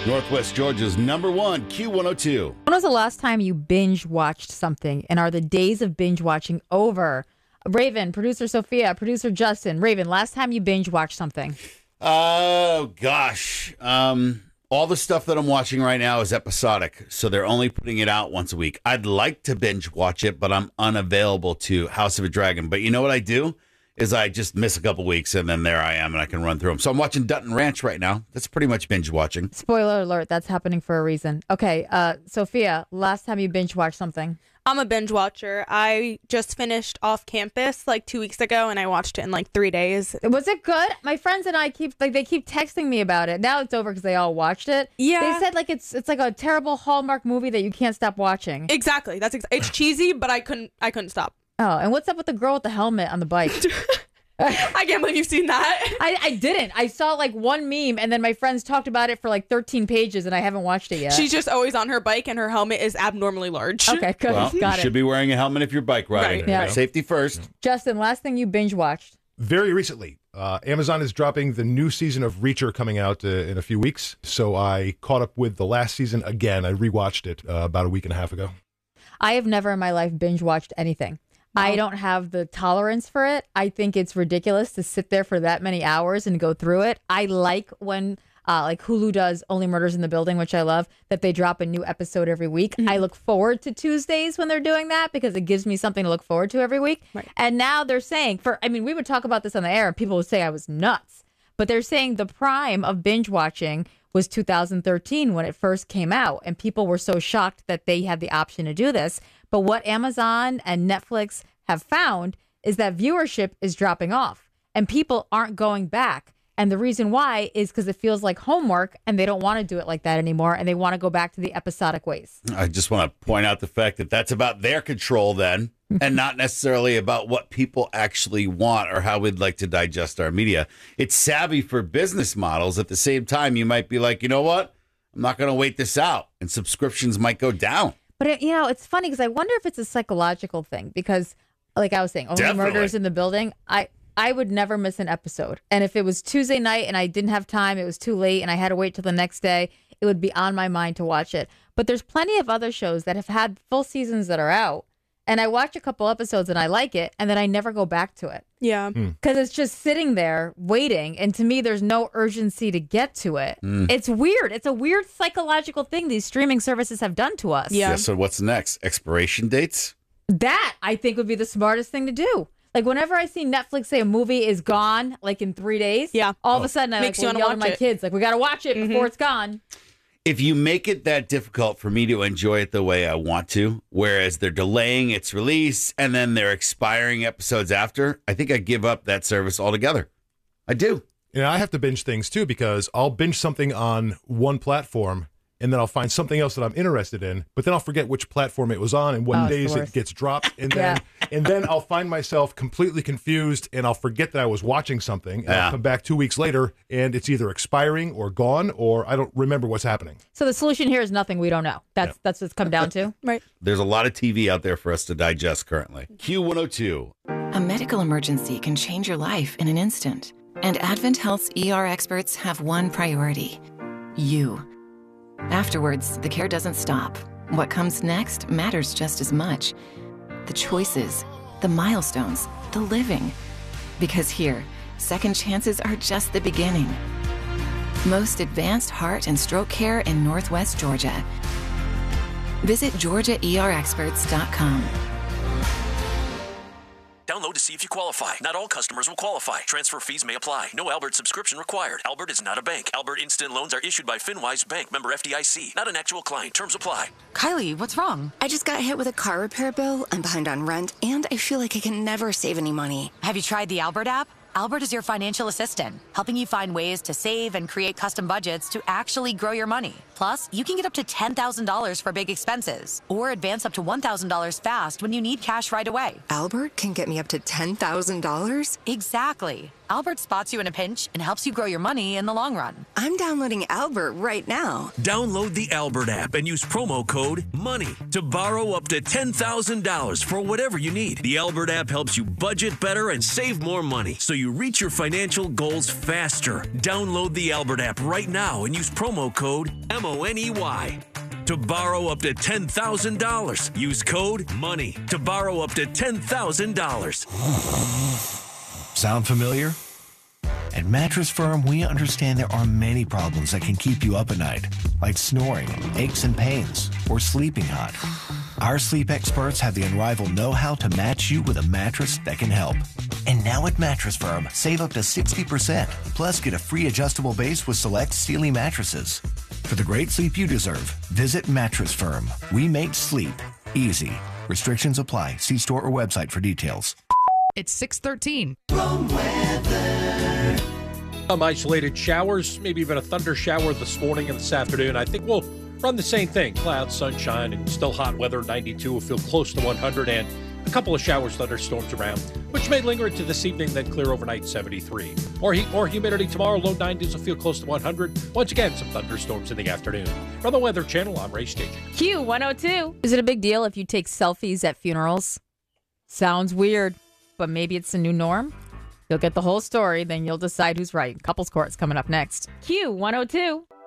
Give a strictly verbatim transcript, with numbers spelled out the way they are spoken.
Northwest Georgia's number one, Q one oh two. When was the last time you binge watched something? And are the days of binge watching over? Raven, producer Sophia, producer Justin. Raven, last time you binge watched something? Oh, gosh. Um, all the stuff that I'm watching right now is episodic, so they're only putting it out once a week. I'd like to binge watch it, but I'm unavailable to House of a Dragon. But you know what I do? Is I just miss a couple weeks, and then there I am, and I can run through them. So I'm watching Dutton Ranch right now. That's pretty much binge watching. Spoiler alert, that's happening for a reason. Okay, uh, Sophia, last time you binge watched something? I'm a binge watcher. I just finished Off Campus like two weeks ago, and I watched it in like three days. Was it good? My friends and I keep like they keep texting me about it. Now it's over because they all watched it. Yeah, they said like it's it's like a terrible Hallmark movie that you can't stop watching. Exactly. That's ex- it's cheesy, but I couldn't I couldn't stop. Oh, and what's up with the girl with the helmet on the bike? I can't believe you've seen that. I, I didn't. I saw like one meme, and then my friends talked about it for like thirteen pages, and I haven't watched it yet. She's just always on her bike, and her helmet is abnormally large. Okay, good. Well, Got you it. should be wearing a helmet if you're bike riding. Right. Yeah. Safety first. Justin, last thing you binge watched? Very recently, uh, Amazon is dropping the new season of Reacher coming out uh, in a few weeks. So I caught up with the last season again. I rewatched it uh, about a week and a half ago. I have never in my life binge watched anything. I don't have the tolerance for it. I think it's ridiculous to sit there for that many hours and go through it. I like when uh, like Hulu does Only Murders in the Building, which I love, that they drop a new episode every week. Mm-hmm. I look forward to Tuesdays when they're doing that because it gives me something to look forward to every week. Right. And now they're saying, for I mean, we would talk about this on the air and people would say I was nuts. But they're saying the prime of binge watching was two thousand thirteen when it first came out. And people were so shocked that they had the option to do this. But what Amazon and Netflix have found is that viewership is dropping off and people aren't going back. And the reason why is because it feels like homework and they don't want to do it like that anymore. And they want to go back to the episodic ways. I just want to point out the fact that that's about their control then and not necessarily about what people actually want or how we'd like to digest our media. It's savvy for business models. At the same time, you might be like, you know what? I'm not going to wait this out. And subscriptions might go down. But, it, you know, it's funny because I wonder if it's a psychological thing because, like I was saying, Only Definitely. Murders in the Building, I, I would never miss an episode. And if it was Tuesday night and I didn't have time, it was too late and I had to wait till the next day, it would be on my mind to watch it. But there's plenty of other shows that have had full seasons that are out. And I watch a couple episodes and I like it, and then I never go back to it. Yeah. Because it's just sitting there waiting. And to me, there's no urgency to get to it. Mm. It's weird. It's a weird psychological thing these streaming services have done to us. Yeah. Yeah, so what's next? Expiration dates? That, I think, would be the smartest thing to do. Like, whenever I see Netflix say a movie is gone, like in three days, Yeah. all of a sudden I Makes like, you will wanna yell at watch my it. kids, like, we got to watch it before it's gone. If you make it that difficult for me to enjoy it the way I want to, whereas they're delaying its release and then they're expiring episodes after, I think I give up that service altogether. I do. And I have to binge things too because I'll binge something on one platform and then I'll find something else that I'm interested in, but then I'll forget which platform it was on and what Oh, it's the days it worst. gets dropped. And then and then I'll find myself completely confused and I'll forget that I was watching something. And Yeah. I'll come back two weeks later and it's either expiring or gone or I don't remember what's happening. So the solution here is nothing we don't know. That's that's what it's come down to. Right. There's a lot of T V out there for us to digest currently. Q one oh two. A medical emergency can change your life in an instant. And Advent Health's E R experts have one priority: you. Afterwards, the care doesn't stop. What comes next matters just as much. The choices, the milestones, the living. Because here, second chances are just the beginning. Most advanced heart and stroke care in Northwest Georgia. Visit georgia e r experts dot com. Download to see if you qualify. Not all customers will qualify. Transfer fees may apply. No Albert subscription required. Albert is not a bank. Albert Instant Loans are issued by FinWise Bank, member F D I C. Not an actual client. Terms apply. Kylie, what's wrong? I just got hit with a car repair bill. I'm behind on rent, and I feel like I can never save any money. Have you tried the Albert app? Albert is your financial assistant, helping you find ways to save and create custom budgets to actually grow your money. Plus, you can get up to ten thousand dollars for big expenses or advance up to one thousand dollars fast when you need cash right away. Albert can get me up to ten thousand dollars? Exactly. Albert spots you in a pinch and helps you grow your money in the long run. I'm downloading Albert right now. Download the Albert app and use promo code MONEY to borrow up to ten thousand dollars for whatever you need. The Albert app helps you budget better and save more money so you reach your financial goals faster. Download the Albert app right now and use promo code M O N E Y to borrow up to ten thousand dollars. Use code MONEY to borrow up to ten thousand dollars. Sound familiar? At Mattress Firm, we understand there are many problems that can keep you up at night, like snoring, aches and pains, or sleeping hot. Our sleep experts have the unrivaled know-how to match you with a mattress that can help. And now at Mattress Firm, save up to sixty percent, plus get a free adjustable base with select Sealy mattresses. For the great sleep you deserve, visit Mattress Firm. We make sleep easy. Restrictions apply. See store or website for details. It's six thirteen. Some isolated showers, maybe even a thunder shower this morning and this afternoon. I think we'll run the same thing. Clouds, sunshine, and still hot weather. ninety-two will feel close to one hundred, and a couple of showers, thunderstorms around, which may linger into this evening, then clear overnight, seventy-three. More heat, more humidity tomorrow. Low nineties will feel close to one hundred. Once again, some thunderstorms in the afternoon. From the Weather Channel, I'm Ray Station. Q one oh two. Is it a big deal if you take selfies at funerals? Sounds weird, but maybe it's the new norm. You'll get the whole story, then you'll decide who's right. Couples Court's coming up next. Q one oh two.